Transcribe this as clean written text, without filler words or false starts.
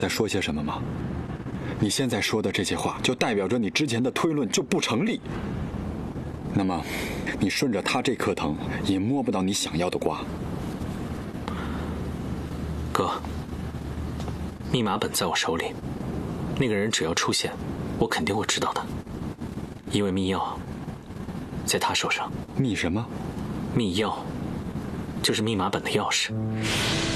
在说些什么吗？你现在说的这些话，就代表着你之前的推论就不成立。那么，你顺着他这颗藤，也摸不到你想要的瓜。 哥，密码本在我手里，那个人只要出现，我肯定会知道的，因为密钥在他手上。 密什么？ 密钥，就是密码本的钥匙。